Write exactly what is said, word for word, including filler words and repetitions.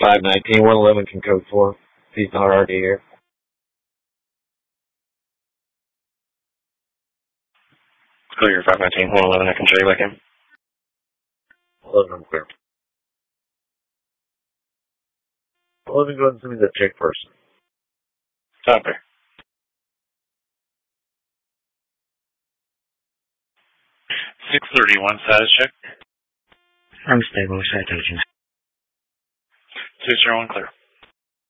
five nineteen, one eleven can code four. He's not already here. Clear five nineteen, one eleven, I can show you back in. eleven, I'm clear. eleven, go ahead and send me that check first. Copy. six thirty-one, status check. I'm stable, citation. two zero one, clear.